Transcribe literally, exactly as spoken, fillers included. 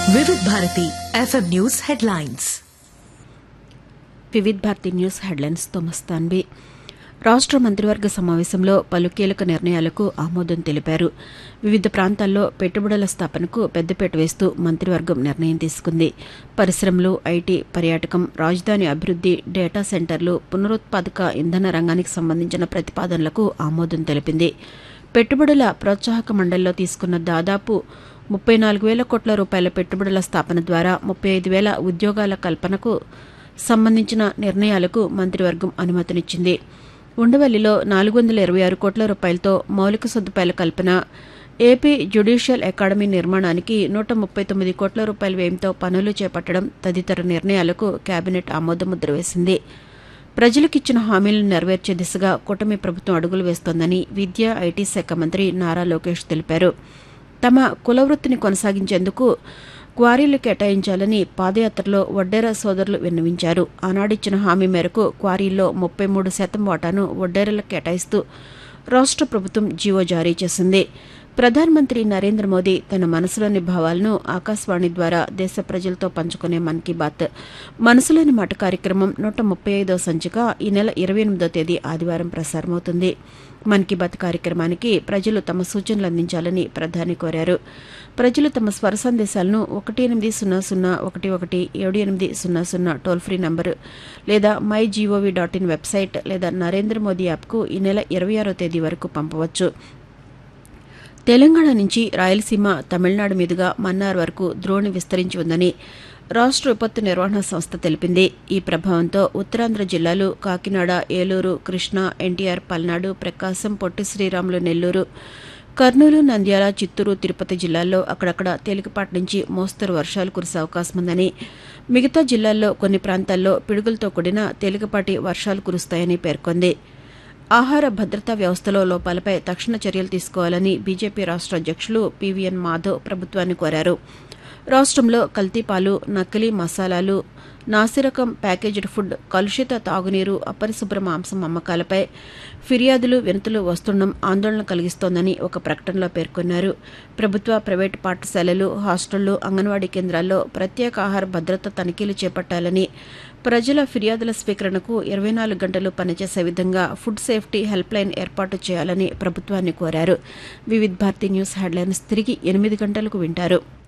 వివిధ Bharati FM news headlines. వివిధ Bharati news headlines తో మస్తాన్బి. రాష్ట్ర మంత్రివర్గ సమావేశంలో పలు కీలక నిర్ణయాలకు ఆమోదం తెలిపారు. వివిధ ప్రాంతాల్లో పెట్టుబడుల స్థాపనకు పెద్దపీట వేస్తూ మంత్రివర్గం నిర్ణయం తీసుకుంది. పరిశ్రమలు, ఐటీ, పర్యాటకం, రాజధాని అభివృద్ది, డేటా సెంటర్లు, పునరుత్పాదక ఇంధన రంగానికి సంబంధించిన ప్రతిపాదనలకు ఆమోదం తెలిపింది. పెట్టుబడుల ప్రోత్సాహక మండలిలో తీసుకున్న దాదాపు ముప్పై నాలుగు వేల కోట్ల రూపాయల పెట్టుబడుల స్థాపన ద్వారా ముప్పై ఐదు వేల ఉద్యోగాల కల్పనకు సంబంధించిన నిర్ణయాలకు మంత్రివర్గం అనుమతినిచ్చింది. ఉండవల్లిలో నాలుగు వందల ఇరవై ఆరు కోట్ల రూపాయలతో మౌలిక సదుపాయాల కల్పన, ఏపీ జ్యుడిషియల్ అకాడమీ నిర్మాణానికి నూట ముప్పై తొమ్మిది కోట్ల రూపాయల వ్యయంతో పనులు చేపట్టడం తదితర నిర్ణయాలకు కేబినెట్ ఆమోదముద్ర వేసింది. ప్రజలకిచ్చిన హామీలను నెరవేర్చే దిశగా కూటమి ప్రభుత్వం అడుగులు వేస్తోందని విద్యా, ఐటీ శాఖ మంత్రి నారా లోకేష్ తెలిపారు. తమ కులవృత్తిని కొనసాగించేందుకు క్వారీలు కేటాయించాలని పాదయాత్రలో వడ్డేర సోదరులు విన్నవించారు. ఆనాడిచ్చిన హామీ మేరకు క్వారీల్లో ముప్పై మూడు శాతం వాటాను వడ్డేరలకు కేటాయిస్తూ రాష్ట్ర ప్రభుత్వం జీవో జారీ చేసింది. ప్రధానమంత్రి నరేంద్ర మోదీ తన మనసులోని భావాలను ఆకాశవాణి ద్వారా దేశ ప్రజలతో పంచుకునే మన్ కీ బాత్ మనసులోని మాట కార్యక్రమం నూట ముప్పై ఐదో సంచిక ఈ నెల ఇరవై ఎనిమిదో తేదీ ఆదివారం ప్రసారమవుతుంది. మన్ కీ బాత్ కార్యక్రమానికి ప్రజలు తమ సూచనలు అందించాలని ప్రధాని కోరారు. ప్రజలు తమ స్వర సందేశాలను ఒకటి ఎనిమిది సున్నా సున్నా ఒకటి ఒకటి ఏడు ఎనిమిది సున్నా సున్నా టోల్ ఫ్రీ నంబరు లేదా my GOV dot in website లేదా నరేంద్ర మోదీ యాప్కు ఈ నెల ఇరవై ఆరో తేదీ వరకు పంపవచ్చు. తెలంగాణ నుంచి రాయలసీమ, తమిళనాడు మీదుగా మన్నార్ వరకు ద్రోణి విస్తరించి ఉందని రాష్ట్ర విపత్తు నిర్వహణ సంస్థ తెలిపింది. ఈ ప్రభావంతో ఉత్తరాంధ్ర జిల్లాలు కాకినాడ, ఏలూరు, కృష్ణా, ఎన్టీఆర్, పల్నాడు, ప్రకాశం, పొట్టి శ్రీరాములు, నెల్లూరు, కర్నూలు, నంద్యాల, చిత్తూరు, తిరుపతి జిల్లాల్లో అక్కడక్కడ తేలికపాటి నుంచి మోస్తరు వర్షాలు కురిసే అవకాశం ఉందని, మిగతా జిల్లాల్లో కొన్ని ప్రాంతాల్లో పిడుగులతో కూడిన తేలికపాటి వర్షాలు కురుస్తాయని పేర్కొంది. ఆహార భద్రతా వ్యవస్థలో లోపాలపై తక్షణ చర్యలు తీసుకోవాలని బీజేపీ రాష్ట్ర అధ్యక్షులు పీవీఎన్ మాధవ్ ప్రభుత్వాన్ని కోరారు. రాష్ట్రంలో కల్తీపాలు, నకిలీ మసాలాలు, నాసిరకం ప్యాకేజ్డ్ ఫుడ్, కలుషిత తాగునీరు, అపరిశుభ్ర మాంసం అమ్మకాలపై ఫిర్యాదులు, వినతులు వస్తుండడం ఆందోళన కలిగిస్తోందని ఒక ప్రకటనలో పేర్కొన్నారు. ప్రభుత్వ, ప్రైవేటు పాఠశాలలు, హాస్టళ్లు, అంగన్వాడీ కేంద్రాల్లో ప్రత్యేక ఆహార భద్రత తనిఖీలు చేపట్టాలని, ప్రజల ఫిర్యాదుల స్వీకరణకు ఇరవై నాలుగు గంటలు పనిచేసే విధంగా ఫుడ్ సేఫ్టీ హెల్ప్ లైన్ ఏర్పాటు చేయాలని ప్రభుత్వాన్ని కోరారు. వివిధ భారతి న్యూస్ హెడ్లైన్స్ తిరిగి ఎనిమిది గంటలకు వింటారు.